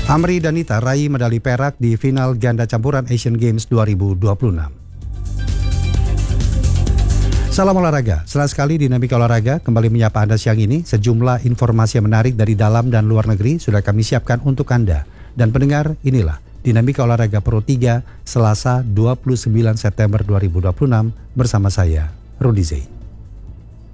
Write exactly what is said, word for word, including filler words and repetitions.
Amri Danita raih medali perak di final ganda campuran Asian Games dua ribu dua puluh enam. Salam olahraga, senang sekali Dinamika Olahraga kembali menyapa Anda siang ini. Sejumlah informasi yang menarik dari dalam dan luar negeri sudah kami siapkan untuk Anda. Dan pendengar, inilah Dinamika Olahraga Pro tiga Selasa dua puluh sembilan September dua ribu dua puluh enam bersama saya, Rudi Zain.